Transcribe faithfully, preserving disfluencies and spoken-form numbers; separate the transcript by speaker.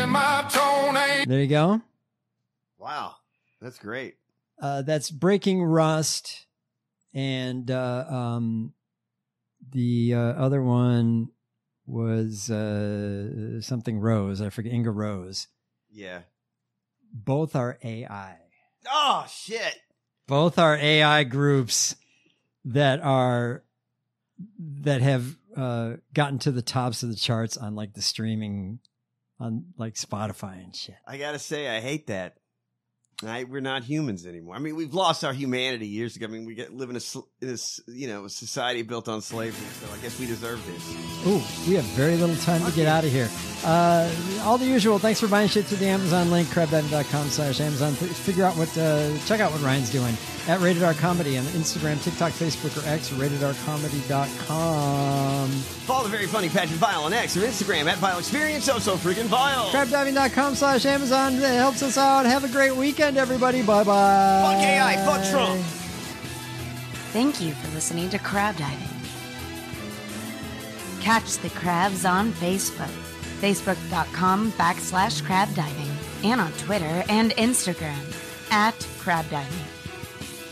Speaker 1: There you go.
Speaker 2: Wow. That's great.
Speaker 1: Uh, that's Breaking Rust. And uh, um, the uh, other one was uh, something Rose. I forget. Inga Rose.
Speaker 2: Yeah.
Speaker 1: Both are A I.
Speaker 2: Oh, shit.
Speaker 1: Both are A I groups that are that have uh, gotten to the tops of the charts on like the streaming on like Spotify and shit.
Speaker 2: I gotta say, I hate that. I, we're not humans anymore. I mean, we've lost our humanity years ago. I mean, we get live in a, sl- in a s- you know, a society built on slavery. So I guess we deserve this.
Speaker 1: Ooh, we have very little time to get out of here. Uh, all the usual. Thanks for buying shit to the Amazon link, crab diving dot com slash Amazon. Figure out what, uh, check out what Ryan's doing at Rated R Comedy on Instagram, TikTok, Facebook, or X, or rated r comedy dot com.
Speaker 2: Follow the very funny Patrick Vile on X or Instagram at Vile Experience. So, so freaking Vile.
Speaker 1: crab diving dot com slash Amazon. It helps us out. Have a great weekend, everybody. Bye bye.
Speaker 2: Fuck A I, fuck Trump.
Speaker 3: Thank you for listening to Crab Diving. Catch the crabs on Facebook, facebook.com backslash crab diving, and on Twitter and Instagram at crab diving.